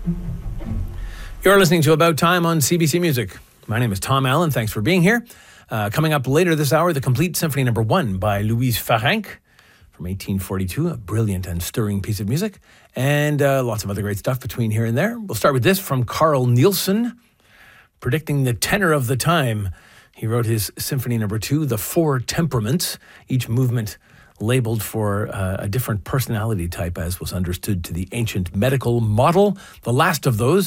You're listening to About Time on CBC Music. My name is Tom Allen. Thanks for being here. Coming up later this hour, the Complete Symphony No. 1 by Louise Farenc from 1842, a brilliant and stirring piece of music, and lots of other great stuff between here and there. We'll start with this from Carl Nielsen, predicting the tenor of the time. He wrote his Symphony No. 2, The Four Temperaments, each movement labeled for a different personality type, as was understood to the ancient medical model. The last of those